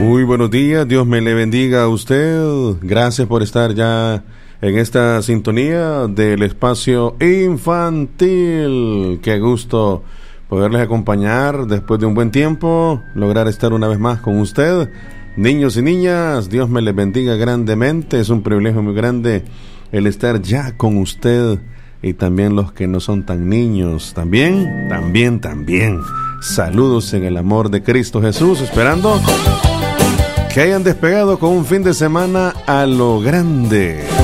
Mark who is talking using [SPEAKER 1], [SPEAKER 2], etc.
[SPEAKER 1] Muy buenos días, Dios me le bendiga a usted. Gracias por estar ya en esta sintonía del espacio infantil. Qué gusto poderles acompañar después de un buen tiempo, lograr estar una vez más con usted. Niños y niñas, Dios me les bendiga grandemente. Es un privilegio muy grande el estar ya con usted. Y también los que no son tan niños, también. Saludos en el amor de Cristo Jesús, esperando que hayan despegado con un fin de semana a lo grande.